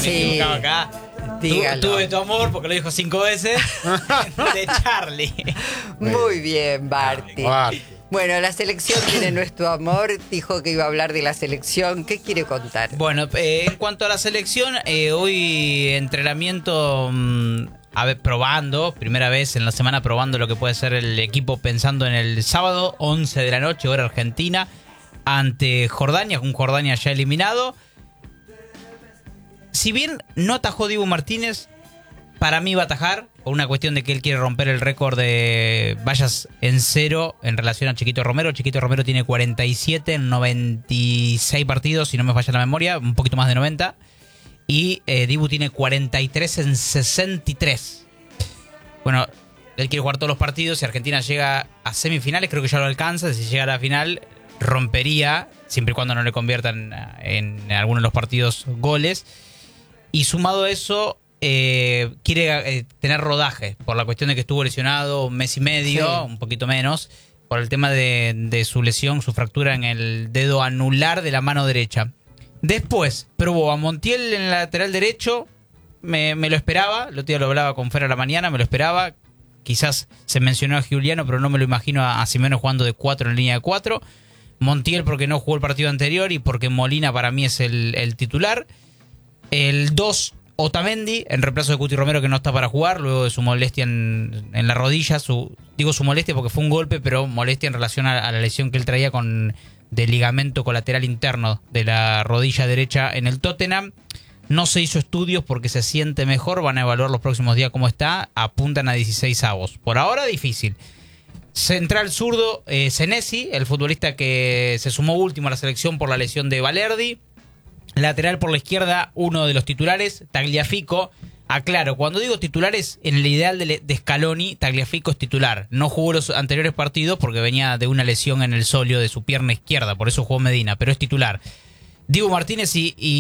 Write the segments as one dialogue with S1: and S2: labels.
S1: me equivocaba acá. Tuve tu amor, porque lo dijo 5 veces, de Charlie.
S2: Muy bien, Barty. Bueno, la selección tiene nuestro amor. Dijo que iba a hablar de la selección. ¿Qué quiere contar?
S1: Bueno, en cuanto a la selección, hoy entrenamiento, probando, primera vez en la semana probando lo que puede ser el equipo, pensando en el sábado, 11 de la noche, hora argentina, ante Jordania, un Jordania ya eliminado. Si bien no atajó Dibu Martínez, para mí va a atajar, por una cuestión de que él quiere romper el récord de vallas en cero en relación a Chiquito Romero. Chiquito Romero tiene 47 en 96 partidos, si no me falla la memoria, un poquito más de 90. Y Dibu tiene 43 en 63. Bueno, él quiere jugar todos los partidos. Si Argentina llega a semifinales, creo que ya lo alcanza. Si llega a la final, rompería, siempre y cuando no le conviertan en alguno de los partidos goles. Y sumado a eso, quiere tener rodaje, por la cuestión de que estuvo lesionado un mes y medio, sí, un poquito menos, por el tema de su lesión, su fractura en el dedo anular de la mano derecha. Después probó a Montiel en el lateral derecho, me lo esperaba, el otro día lo hablaba con Fer a la mañana, me lo esperaba. Quizás se mencionó a Giuliano, pero no me lo imagino a Simeone jugando de 4 en línea de 4. Montiel porque no jugó el partido anterior y porque Molina para mí es el titular. El 2, Otamendi, en reemplazo de Cuti Romero, que no está para jugar, luego de su molestia en la rodilla. Digo su molestia porque fue un golpe, pero molestia en relación a la lesión que él traía del ligamento colateral interno de la rodilla derecha en el Tottenham. No se hizo estudios porque se siente mejor, van a evaluar los próximos días cómo está, apuntan a 16 avos. Por ahora difícil. Central zurdo, Senesi, el futbolista que se sumó último a la selección por la lesión de Valerdi. Lateral por la izquierda, uno de los titulares, Tagliafico. Aclaro, cuando digo titulares, en el ideal de Scaloni, Tagliafico es titular. No jugó los anteriores partidos porque venía de una lesión en el sóleo de su pierna izquierda, por eso jugó Medina, pero es titular. Dibu Martínez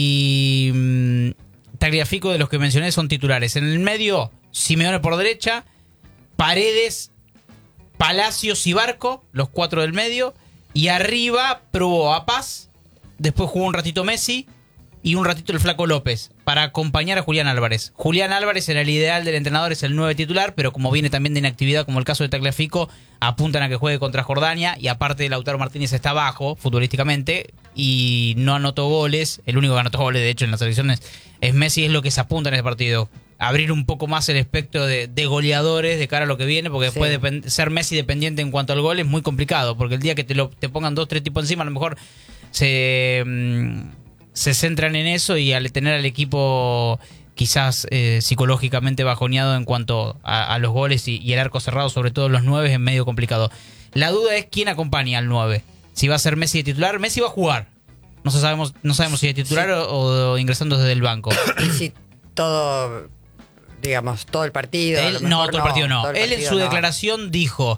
S1: y Tagliafico, de los que mencioné, son titulares. En el medio, Simeone por derecha, Paredes, Palacios y Barco, los 4 del medio. Y arriba probó a Paz, después jugó un ratito Messi y un ratito el Flaco López para acompañar a Julián Álvarez. Julián Álvarez, en el ideal del entrenador, es el 9 titular, pero como viene también de inactividad, como el caso de Tagliafico, apuntan a que juegue contra Jordania. Y aparte, Lautaro Martínez está bajo futbolísticamente y no anotó goles. El único que anotó goles, de hecho, en las selecciones es Messi, es lo que se apunta en ese partido. Abrir un poco más el espectro de goleadores de cara a lo que viene, porque después de ser Messi dependiente en cuanto al gol es muy complicado, porque el día que te pongan 2-3 tipos encima, a lo mejor se centran en eso, y al tener al equipo quizás psicológicamente bajoneado en cuanto a los goles y el arco cerrado, sobre todo los 9, es medio complicado. La duda es quién acompaña al 9. Si va a ser Messi de titular. Messi va a jugar. No sabemos si de titular o ingresando desde el banco.
S2: Y si todo, digamos, todo el partido.
S1: Todo el partido no. Él en su declaración dijo,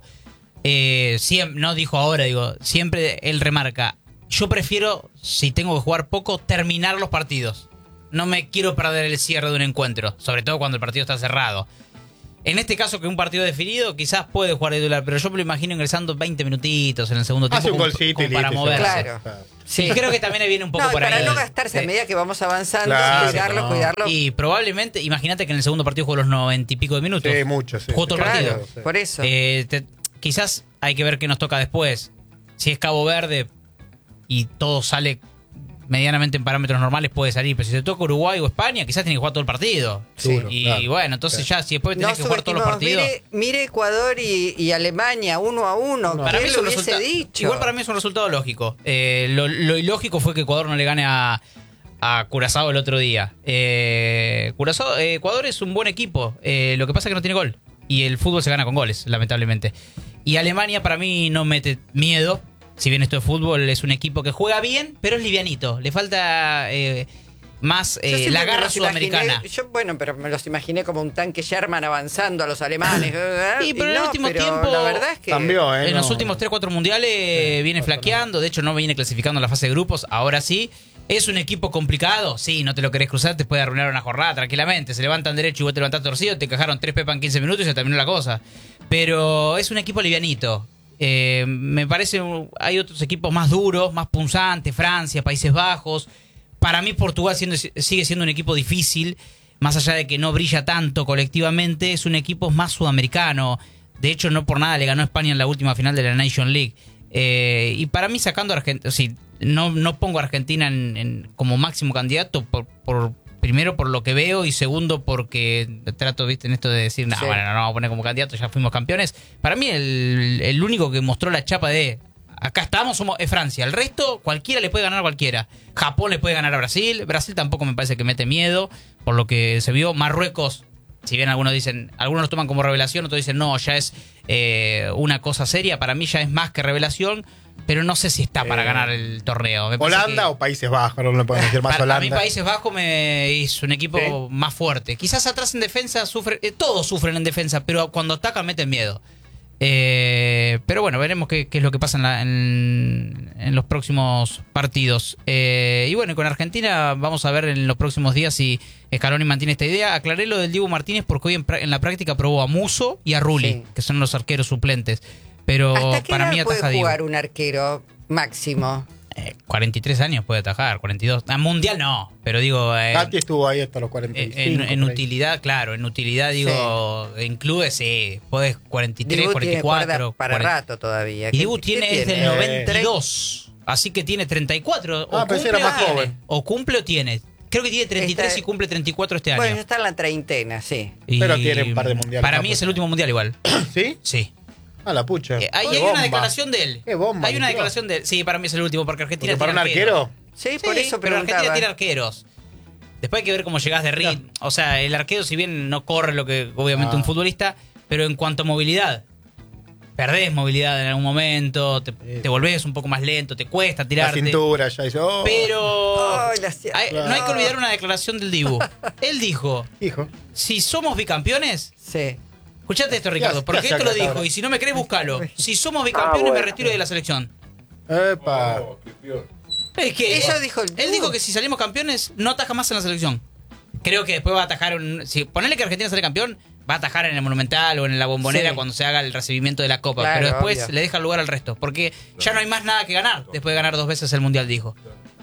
S1: no dijo ahora, siempre él remarca: yo prefiero, si tengo que jugar poco, terminar los partidos. No me quiero perder el cierre de un encuentro, sobre todo cuando el partido está cerrado. En este caso, que un partido definido, quizás puede jugar de titular, pero yo me lo imagino ingresando 20 minutitos en el segundo tiempo,
S3: un golcito
S1: como para moverse.
S2: Claro.
S1: Sí, creo que también viene un poco por ahí.
S2: Para no gastarse a medida que vamos avanzando, cuidarlo.
S1: Y probablemente, imagínate que en el segundo partido jugó los 90 y pico de minutos.
S3: Sí, mucho, sí.
S1: Jugó todo el partido.
S3: Sí.
S2: Por eso.
S1: Quizás hay que ver qué nos toca después. Si es Cabo Verde y todo sale medianamente en parámetros normales, puede salir. Pero si te toca Uruguay o España, quizás tenés que jugar todo el partido.
S3: Sí,
S1: y bueno, entonces ya, si después tenés que jugar todos los partidos.
S2: Mire Ecuador y Alemania 1-1.
S1: Para mí
S2: ¿Quién lo hubiese dicho?
S1: Igual para mí es un resultado lógico. Lo ilógico fue que Ecuador no le gane a Curazao el otro día. Ecuador es un buen equipo. Lo que pasa es que no tiene gol. Y el fútbol se gana con goles, lamentablemente. Y Alemania para mí no mete miedo. Si bien esto de fútbol, es un equipo que juega bien, pero es livianito. Le falta más la garra sudamericana.
S2: Pero me los imaginé como un tanque Sherman avanzando a los alemanes.
S1: Sí, pero en el último tiempo,
S2: la verdad es que
S3: cambió,
S1: en los últimos 3-4 mundiales viene flaqueando. De hecho, no viene clasificando en la fase de grupos. Ahora sí. ¿Es un equipo complicado? Sí, no te lo querés cruzar, te puede arruinar una jornada tranquilamente. Se levantan derecho y vos te levantás torcido, te encajaron 3 pepas en 15 minutos y se terminó la cosa. Pero es un equipo livianito. Me parece, hay otros equipos más duros, más punzantes, Francia, Países Bajos. para mí Portugal sigue siendo un equipo difícil, más allá de que no brilla tanto colectivamente, es un equipo más sudamericano. De hecho, no por nada le ganó a España en la última final de la Nation League. Y para mí, sacando a Argentina, no pongo a Argentina como máximo candidato, primero por lo que veo y segundo porque trato, viste, en esto de decir, no, bueno, no vamos a poner como candidato, ya fuimos campeones. Para mí, el único que mostró la chapa de acá estamos es Francia. El resto, cualquiera le puede ganar a cualquiera. Japón le puede ganar a Brasil. Brasil tampoco me parece que mete miedo, por lo que se vio. Marruecos, si bien algunos lo toman como revelación, otros dicen no, ya es una cosa seria. Para mí ya es más que revelación, pero no sé si está para ganar el torneo.
S3: ¿Holanda o Países Bajos? No le podemos decir más Holanda.
S1: A mí Países Bajos es un equipo más fuerte. Quizás atrás en defensa todos sufren en defensa, pero cuando atacan meten miedo. Pero bueno, veremos qué es lo que pasa en los próximos partidos. Y bueno, con Argentina vamos a ver en los próximos días si Scaloni mantiene esta idea. Aclaré lo del Dibu Martínez porque hoy en la práctica probó a Musso y a Rulli, que son los arqueros suplentes. Pero
S2: ¿hasta qué
S1: para
S2: edad
S1: mí ataja
S2: puede jugar
S1: Dibu.
S2: un arquero máximo?
S1: 43 años puede atajar, 42. Mundial no, pero digo...
S3: Gatti estuvo ahí hasta los 45.
S1: En utilidad, claro, en utilidad digo, en clubes sí, podés 43,
S2: Dibu
S1: 44.
S2: Para rato todavía.
S1: Y Dibu es del 92, así que tiene 34.
S3: Pensé era más joven.
S1: O cumple o tiene. Creo que tiene 33 y cumple 34 este año.
S2: Bueno, está en la treintena, sí.
S3: Pero tiene un par de mundiales.
S1: Para mí es el último mundial igual.
S3: ¿Sí?
S1: Sí.
S3: A la pucha.
S1: Hay una declaración de él.
S3: Qué bomba.
S1: Hay una declaración de él. Sí, para mí es el último, porque Argentina
S3: ¿Porque
S1: tiene
S3: para un arquero?
S2: Sí, por eso
S1: pero Argentina
S2: preguntaba.
S1: tiene arqueros. Después hay que ver cómo llegás de ritmo. O sea, el arquero, si bien no corre lo que obviamente un futbolista, pero en cuanto a movilidad, perdés movilidad en algún momento, te volvés un poco más lento, te cuesta tirarte.
S3: La cintura ya hizo.
S1: Pero
S2: Ay,
S1: no hay que olvidar una declaración del Dibu. Él dijo, si somos bicampeones...
S2: Sí.
S1: Escuchate esto, Ricardo, porque esto lo dijo, y si no me crees, búscalo. Si somos bicampeones, me retiro de la selección.
S3: Epa.
S1: Es que
S2: Eso dijo el
S1: él dijo que si salimos campeones, no ataja más en la selección. Creo que después va a atajar... Si ponele que Argentina sale campeón, va a atajar en el Monumental o en la Bombonera cuando se haga el recibimiento de la Copa.
S2: Claro,
S1: pero después
S2: obvio.
S1: le deja lugar al resto, porque ya no hay más nada que ganar después de ganar 2 veces el Mundial, dijo.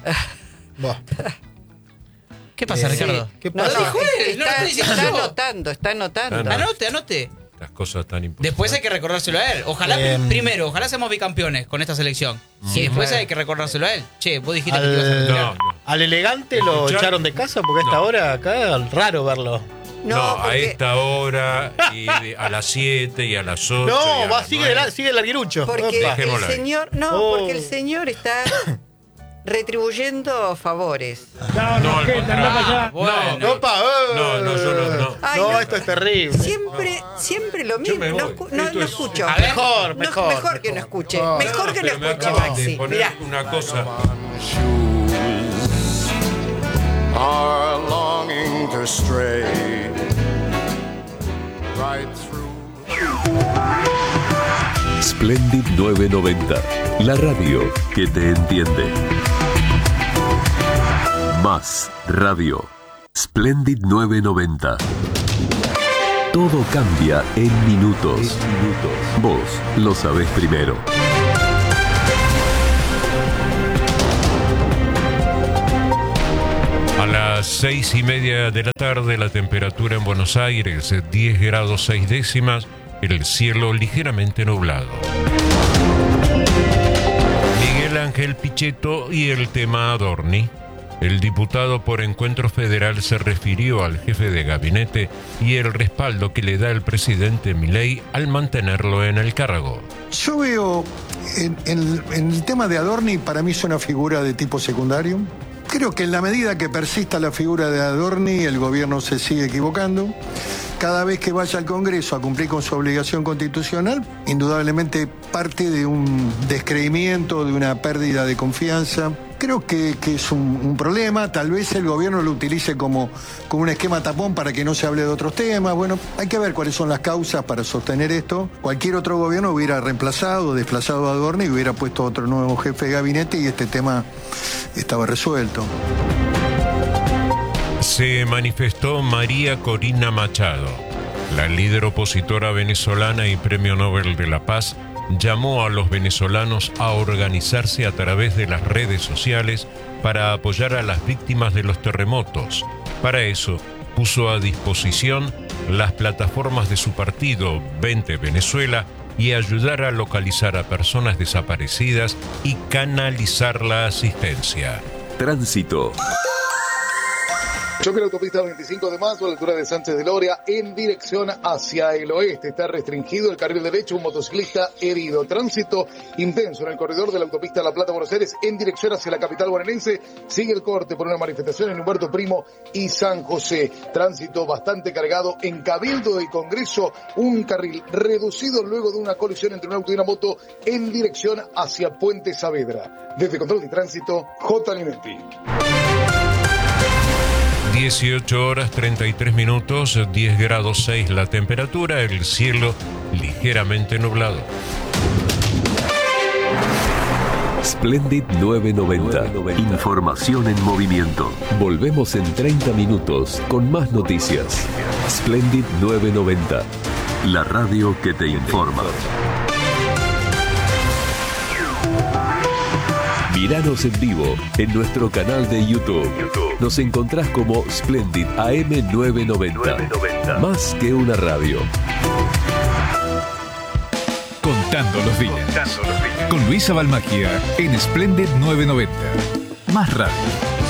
S1: ¿Qué pasa, Ricardo?
S3: ¿Qué
S2: No,
S3: pasa?
S1: Lo dijo él, no lo estoy diciendo
S2: está
S1: yo.
S2: anotando.
S1: Anote.
S4: Las cosas tan importantes.
S1: Después hay que recordárselo a él. Ojalá, primero, ojalá seamos bicampeones con esta selección. Y después hay que recordárselo a él. Che, vos dijiste que te ibas a retirar.
S3: Al elegante lo echaron de casa porque a esta hora acá raro verlo.
S4: No, a
S2: porque-
S4: esta hora, y a las 7 y a las 8.
S3: No, sigue el arguirucho.
S2: Porque
S3: Opa.
S2: el
S4: Dejémoslo ahí.
S2: señor, porque el señor está retribuyendo favores.
S4: No, al contrario.
S1: Bueno.
S3: Opa,
S4: No, yo no.
S2: Ay,
S3: no, esto es terrible.
S2: Siempre lo mismo.
S4: me
S2: No,
S4: voy.
S2: no
S4: Esto es-
S2: escucho.
S1: A ver,
S2: Mejor que no escuche. Mejor que no
S4: Pero me
S2: escuche,
S4: acaban de
S2: Maxi.
S4: poner
S2: Mirá.
S4: una cosa.
S5: Are longing to stray right through.
S6: Splendid 990, la radio que te entiende. Más radio. Splendid 990. Todo cambia en minutos. Vos lo sabés primero.
S4: A las 6:30 de la tarde, la temperatura en Buenos Aires, 10 grados 6 décimas, el cielo ligeramente nublado. Miguel Ángel Pichetto y el tema Adorni. El diputado por Encuentro Federal se refirió al jefe de gabinete y el respaldo que le da el presidente Milei al mantenerlo en el cargo.
S7: Yo veo en el tema de Adorni, para mí es una figura de tipo secundario. Creo que en la medida que persista la figura de Adorni, el gobierno se sigue equivocando. Cada vez que vaya al Congreso a cumplir con su obligación constitucional, indudablemente parte de un descreimiento, de una pérdida de confianza. Creo que es un problema. Tal vez el gobierno lo utilice como un esquema tapón para que no se hable de otros temas. Bueno, hay que ver cuáles son las causas para sostener esto. Cualquier otro gobierno hubiera reemplazado, desplazado a Adorni y hubiera puesto otro nuevo jefe de gabinete y este tema estaba resuelto.
S4: Se manifestó María Corina Machado, la líder opositora venezolana y Premio Nobel de la Paz, llamó a los venezolanos a organizarse a través de las redes sociales para apoyar a las víctimas de los terremotos. Para eso, puso a disposición las plataformas de su partido Vente Venezuela y ayudar a localizar a personas desaparecidas y canalizar la asistencia.
S6: Tránsito.
S8: Choque en la autopista 25 de marzo a la altura de Sánchez de Loria en dirección hacia el oeste. Está restringido el carril derecho, un motociclista herido. Tránsito intenso en el corredor de la autopista La Plata-Buenos Aires en dirección hacia la capital bonaerense. Sigue el corte por una manifestación en Humberto Primo y San José. Tránsito bastante cargado en Cabildo y Congreso. Un carril reducido luego de una colisión entre un auto y una moto en dirección hacia Puente Saavedra. Desde Control de Tránsito, J. Alimenti.
S4: 18 horas 33 minutos, 10 grados 6 la temperatura, el cielo ligeramente nublado.
S6: Splendid 990. Información en movimiento. Volvemos en 30 minutos con más noticias. Splendid 990. La radio que te informa. Míranos en vivo en nuestro canal de YouTube. Nos encontrás como Splendid AM990. Más que una radio.
S9: Contando los días. Con Luisa Balmacchia en Splendid 990. Más radio.